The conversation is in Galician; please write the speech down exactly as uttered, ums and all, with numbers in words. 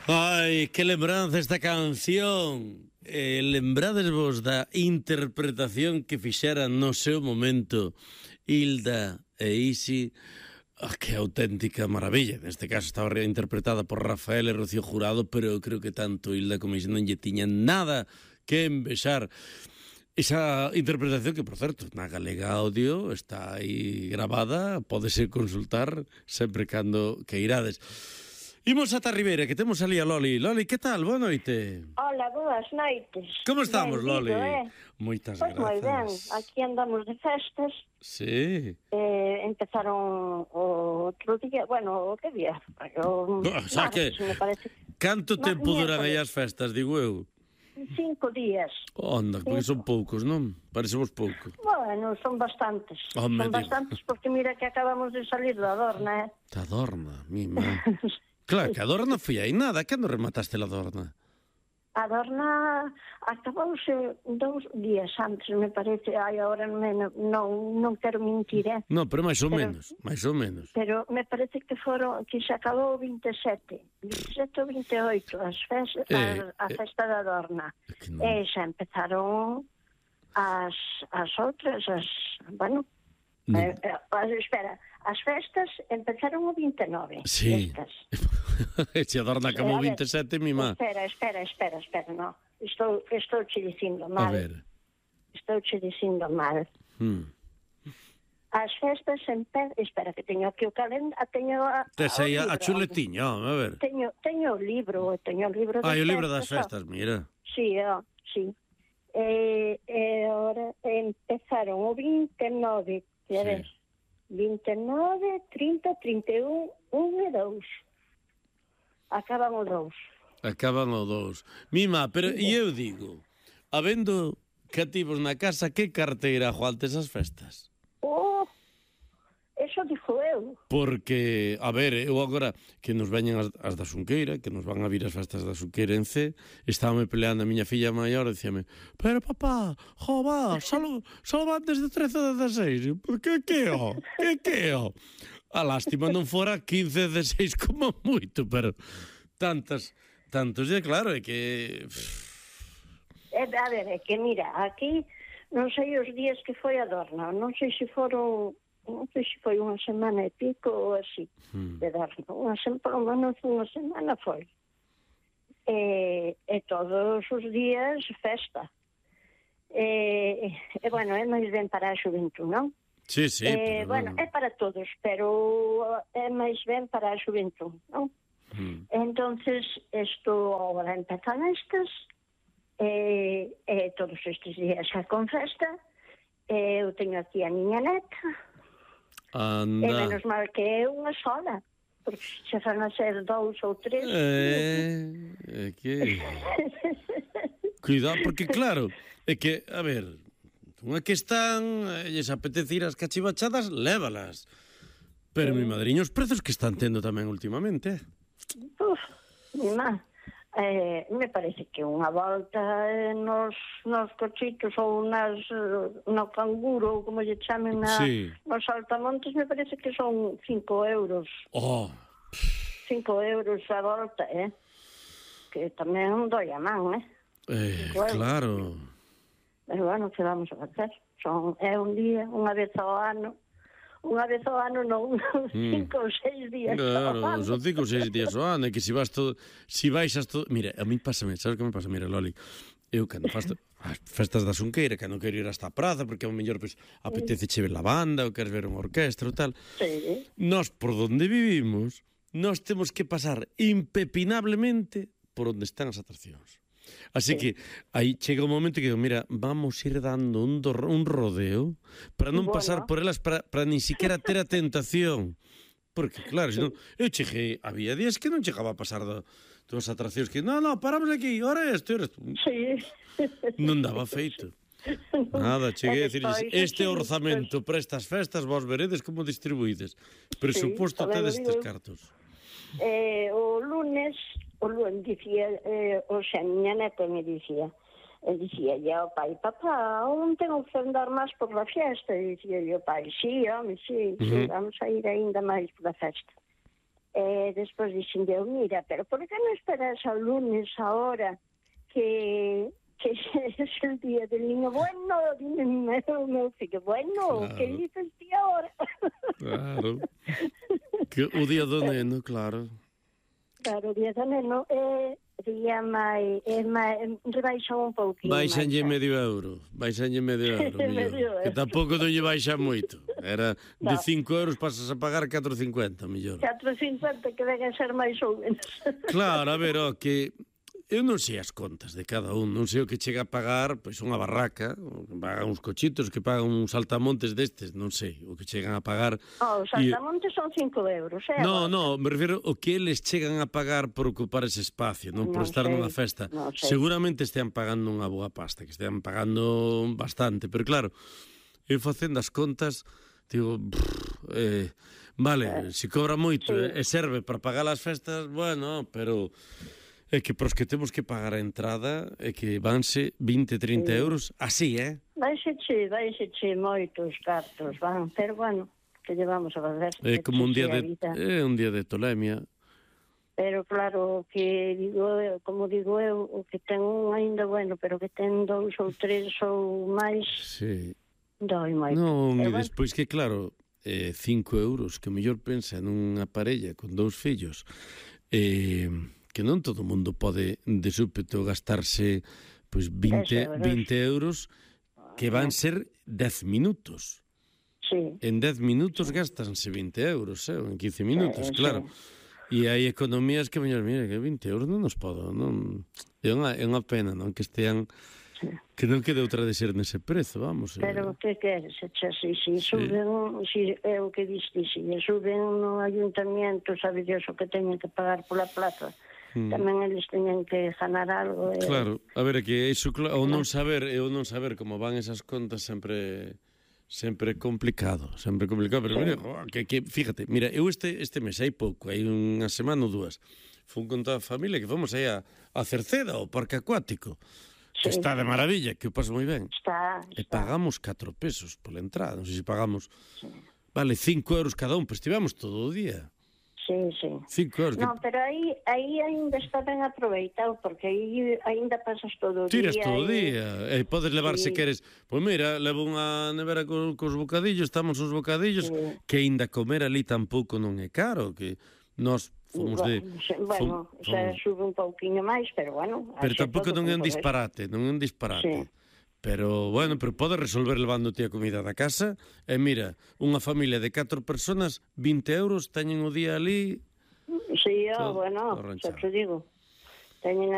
Ai, que lembranza esta canción. Eh, lembrades vos da interpretación que fixeran no seu momento Hilda e Isi. Ah, que auténtica maravilla. Neste caso estaba reinterpretada por Rafael e Rocío Jurado, pero eu creo que tanto Hilda como Isi non lle tiñan nada que envexar. Esa interpretación que, por certo, na Galega Audio está aí grabada, podese consultar sempre cando que irades. Imos ata Ribeira, que temos ali a Loli. Loli, que tal? Boa noite. Hola, boas noites. Como estamos, Benvido, Loli? Eh? Moitas pois grazas. Moi ben, aquí andamos de festas. Sí. Eh, empezaron o outro día, bueno, o que día? O, O sea que, me parece. canto tempo duran aí as festas, digo eu? Cinco días. Onda, porque son poucos, non? Parecemos pouco. Bueno, son bastantes. Oh, son digo. bastantes porque mira que acabamos de salir da Adorna, eh? Da Adorna, mima. Claro, que a Adorna foi aí nada. Cando remataste a Adorna? A Adorna acabouse dous días antes, me parece. Ai, agora non, non, non quero mentir, eh? Non, pero máis ou Pero- menos, máis ou menos. Pero me parece que foron que se acabou o veintisiete, veintisiete ou veintioito, as festas, Eh, a, a eh, festa da Adorna. que non- E xa empezaron as, as outras, as, bueno, Non. eh, eh, as, espera, as festas empezaron o vinte e nove. Sí. Estas. E se Adorna acabou Eh, a ver, veintisiete, mima. Espera, espera, espera, espera, no. Estou, estou che dicindo A mal. ver. Estou che dicindo mal. Hmm. As festas empe... Espera, que teño aquí o calendario, teño a, Tes o aí a, a libro. chuletiña, ó, a ver. Teño, teño o libro, teño o libro das Ah, o libro das festas, ó. festas, mira. Sí, ó, sí. E, e ahora empezaron o vinte e nove, que Sí. ves? vinte e nove, trinta, trinta e un, un e dous. Acaban o dous. Acaban o dous. Mima, pero e eu digo, habendo cativos na casa, que carteira joantes as festas? Oh, eso dixo eu. Porque, a ver, eu agora que nos veñen as, as da Xunqueira, que nos van a vir as festas da Xunqueira en C, estábame peleando a miña filla maior e dicíame, pero papá, jo, va, solo, solo van desde trece a dezaseis. Que que o? Que que o? A lástima non fora quince a dezaseis como moito, pero tantas, tantos, e claro, é que... É, a ver, é que mira, aquí non sei os días que foi a Adorna, non sei se foron, non sei se foi unha semana e pico ou así, Hmm. de Adorna. Unha semana, por lo menos unha semana foi. E, e todos os días festa. E, e bueno, é máis ben para a xuventud, non? Sí, sí, Eh, pero... bueno, é para todos, pero é máis ben para a xuventud, non? Hmm. Entonces, isto agora empezan estas, e, e todos estes días xa con festa, e eu teño aquí a miña neta, e Anda... menos mal que é unha sola, porque se van a ser dous ou tres... Eh, é que... Cuidado, porque claro, é que, a ver, unha que están, lles apetece ir as cachivachadas, lévalas. Pero, mi madriño, os prezos que están tendo tamén últimamente. Uf, mi má. Eh, me parece que unha volta eh, nos, nos cochitos ou nas, eh, no canguro, ou como lle chamen na, Sí. nos saltamontes, me parece que son cinco euros. Oh, Cinco euros a volta, eh? Que tamén doi a man, eh? eh, Bueno. claro. Pero bueno, que vamos a facer? Son, é un día, unha vez ao ano. Unha vez ao ano non, cinco ou seis días ao Claro, ano. son cinco ou seis días ao ano, e que si vas todo, si baixas todo... Mira, a mí pásame, sabes que me pasa? Mira, Loli, eu cando fasto as festas da Xunqueira, cando quero ir hasta a praza, porque ao mellor pues, apetece che ver la banda, ou queres ver unha orquestra ou tal, Sí. nós, por donde vivimos, nós temos que pasar impepinablemente por onde están as atraccións. Así que aí chega un momento que digo, mira, vamos ir dando un, do, un rodeo para non Bueno. pasar por elas, para, para ni siquiera ter a tentación. Porque, claro, senón, eu cheguei, había días que non chegaba a pasar do, dos atraccións que, no, no, paramos aquí, ora isto, ora isto. Sí. Non daba feito. Nada, cheguei a E dicirles, despois, este así, orzamento para estas festas vos veredes como distribuídes. Presuposto tamén tedes o estes digo. cartos. Eh, o lunes, o lunes dicía, eh, o xa, miña neta me dicía, e dicía ya o pai, papá, onde tengo que andar máis por la fiesta? E dicía yo, pai, sí, home, sí, sí, Ujú. vamos a ir ainda máis por la festa. E despois dixen eu, mira, pero por que non esperas ao lunes ahora que, que é el día del niño? Bueno, dime o meu fillo, bueno, claro. Que dices ti ahora? Claro. Que o día do neno, claro. Claro, o día do neno é día máis, é máis, rebaixa un pouquinho máis. Baixanlle medio euro, baixanlle medio euro, mellor. Que tampouco non lle baixa moito. Era de no. cinco euros pasas a pagar catro e cincuenta, mellor. catro e cincuenta que ven a ser máis ou menos. Claro, a ver, ó, que eu non sei as contas de cada un, non sei o que chega a pagar, pois unha barraca, que pagan uns cochitos, que pagan uns saltamontes destes, non sei, o que chegan a pagar. Oh, os saltamontes e... son cinco euros, eh? No, no, me refiro o que eles chegan a pagar por ocupar ese espacio, non, non por estar sei, nunha festa. Seguramente estean pagando unha boa pasta, que estean pagando bastante, pero claro, eu facendo as contas, digo, brrr, eh, vale, eh, se cobra moito sí. e serve para pagar as festas, bueno, pero... É que pros que temos que pagar a entrada é que vanse vinte, trinta sí. euros, así, eh? Vaise che, vaise che moitos cartos, van, pero bueno, que llevamos a fazer. É como un día de, é un día de tolemia. Pero claro, que digo eu, como digo eu, o que ten un ainda bueno, pero que ten dous ou tres ou máis, sí. doi moito. Non, e despois que claro, eh, cinco euros, que o mellor pensa nunha parella con dous fillos, eh... que non todo o mundo pode de súpeto gastarse pois vinte, vinte euros que van ser dez minutos. Sí. En dez minutos gastanse vinte euros, eh, en quince minutos, sí, claro. Sí. E hai economías que, mellor, mira, que vinte euros non nos podo, non... É unha, é unha pena, non, que estean... Sí. Que non quede outra de ser nese prezo, vamos. Pero eh... que queres, si, si suben, si é o que diste, si suben no ayuntamiento, sabe Dios o que teñen que pagar pola plaza, mm. tamén eles teñen que ganar algo. Eh... Claro, a ver, que iso, ou non saber, ou non saber como van esas contas sempre sempre complicado, sempre complicado, pero sí. Mira, oh, que, que, fíjate, mira, eu este este mes hai pouco, hai unha semana ou dúas, fui con toda a familia que fomos aí a, a Cerceda, ao parque acuático, sí. Que está de maravilla, que o paso moi ben. Está, está. E pagamos catro pesos pola entrada, non sei se pagamos, sí. Vale, cinco euros cada un, pois estivemos todo o día. Sí, sí. Cinco euros. No, que... pero aí aí ainda está ben aproveitado, porque aí ainda pasas todo o día. Tiras todo o día. E podes levar, sí. Se queres... Pois mira, levo unha nevera co, cos bocadillos, estamos uns bocadillos, sí. Que ainda comer ali tampouco non é caro, que nós fomos de... Bueno, fom, xa sube un pouquinho máis, pero bueno... Pero tampouco non é un disparate, non é un disparate. Sí. Pero, bueno, pero podes resolver levándote a comida da casa. E mira, unha familia de catro personas, vinte euros, teñen o día ali... Sí, oh, bueno, xa te digo. Teñen